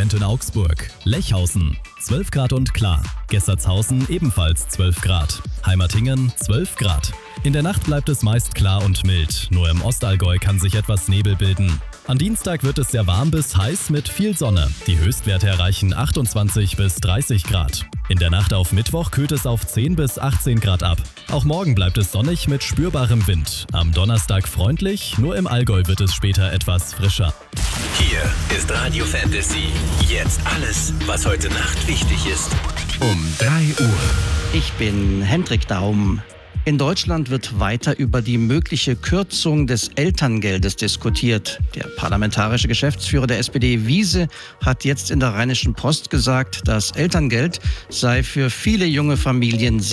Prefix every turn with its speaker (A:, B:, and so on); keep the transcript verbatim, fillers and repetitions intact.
A: Moment in Augsburg. Lechhausen zwölf Grad und klar. Gessertshausen ebenfalls zwölf Grad. Heimatingen zwölf Grad. In der Nacht bleibt es meist klar und mild. Nur im Ostallgäu kann sich etwas Nebel bilden. Am Dienstag wird es sehr warm bis heiß mit viel Sonne. Die Höchstwerte erreichen achtundzwanzig bis dreißig Grad. In der Nacht auf Mittwoch kühlt es auf zehn bis achtzehn Grad ab. Auch morgen bleibt es sonnig mit spürbarem Wind. Am Donnerstag freundlich, nur im Allgäu wird es später etwas frischer.
B: Hier ist Radio Fantasy. Jetzt alles, was heute Nacht wichtig ist. Um drei Uhr.
C: Ich bin Hendrik Daum. In Deutschland wird weiter über die mögliche Kürzung des Elterngeldes diskutiert. Der parlamentarische Geschäftsführer der S P D, Wiese, hat jetzt in der Rheinischen Post gesagt, das Elterngeld sei für viele junge Familien sehr